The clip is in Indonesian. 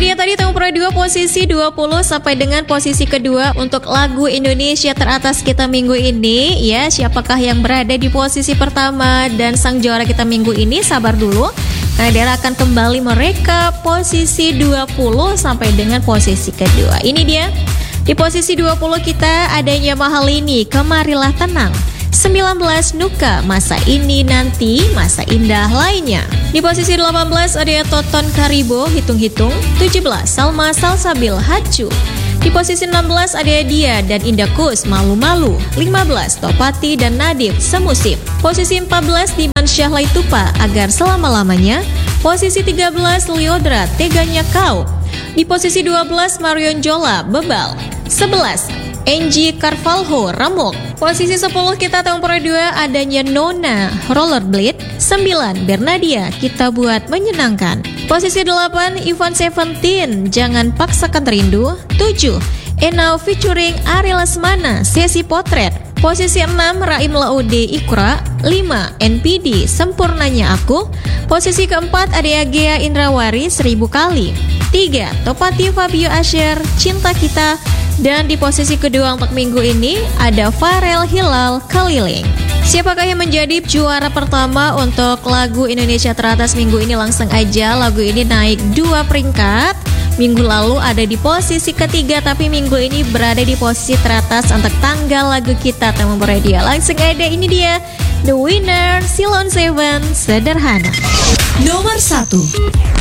dia tadi Tempo Pro 2 posisi 20 sampai dengan posisi kedua untuk lagu Indonesia teratas kita minggu ini. Ya, siapakah yang berada di posisi pertama dan sang juara kita minggu ini? Sabar dulu, karena dia akan kembali merekap posisi 20 sampai dengan posisi kedua. Ini dia. Di posisi 20 kita adanya Mahalini, Kemarilah Tenang. 19 Nuka, Masa Ini Nanti, Masa Indah Lainnya. Di posisi 18 ada Toton Karibo, Hitung-Hitung. 17 Salma Salsabil, Hacu. Di posisi 16 ada Dia dan Indah Kus, Malu-Malu. 15 Topati dan Nadif, Semusim. Posisi 14 Diman Syahlai Tupa, Agar Selama-Lamanya. Posisi 13 Liodra, Teganya Kau. Di posisi 12 Marion Jola, Bebal. 11 Angie Carvalho, Remuk. Posisi 10 kita Tempo Pro 2 adanya Nona, Rollerblade. 9 Bernadia, Kita Buat Menyenangkan. Posisi 8 Ivan Seventeen, Jangan Paksakan Rindu. 7 Enau featuring Ari Lesmana, Sesi Potret. Posisi 6 Raim Laude, Ikra. 5 NPD, Sempurnanya Aku. Posisi keempat ada Gea Indrawari, 1000 Kali. 3 Topati Fabio Asher, Cinta Kita. Dan di posisi kedua untuk minggu ini ada Farel Hilal, Keliling. Siapakah yang menjadi juara pertama untuk lagu Indonesia teratas minggu ini? Langsung aja, lagu ini naik 2 peringkat. Minggu lalu ada di posisi ketiga, tapi minggu ini berada di posisi teratas untuk tanggal lagu kita Tempo Pro 2. Langsung ada, ini dia The Winner, Silon Seven, Sederhana. Nomor 1.